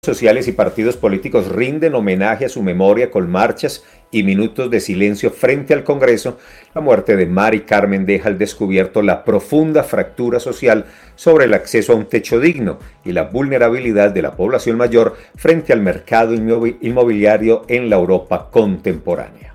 Sociales y partidos políticos rinden homenaje a su memoria con marchas y minutos de silencio frente al Congreso. La muerte de Mari Carmen deja al descubierto la profunda fractura social sobre el acceso a un techo digno y la vulnerabilidad de la población mayor frente al mercado inmobiliario en la Europa contemporánea.